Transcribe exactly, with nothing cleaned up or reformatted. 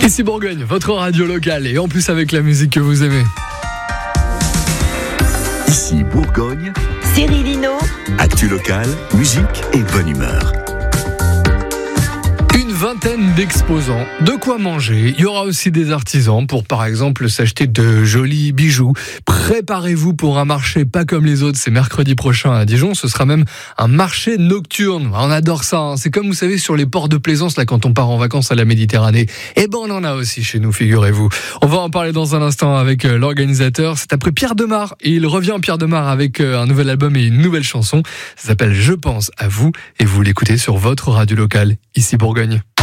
Ici Bourgogne, votre radio locale, et en plus avec la musique que vous aimez. Ici Bourgogne, Cyril Hinault, actu locale, musique et bonne humeur. Une vingtaine d'exposants, de quoi manger. Il y aura aussi des artisans pour par exemple s'acheter de jolis bijoux. Préparez-vous pour un marché pas comme les autres, c'est mercredi prochain à Dijon. Ce sera même un marché nocturne. On adore ça, hein. C'est comme vous savez sur les ports de plaisance là quand on part en vacances à la Méditerranée. Eh ben on en a aussi chez nous, figurez-vous. On va en parler dans un instant avec l'organisateur. C'est après Pierre Demar. Et il revient Pierre Demar avec un nouvel album et une nouvelle chanson. Ça s'appelle Je pense à vous et vous l'écoutez sur votre radio locale, ici Bourgogne.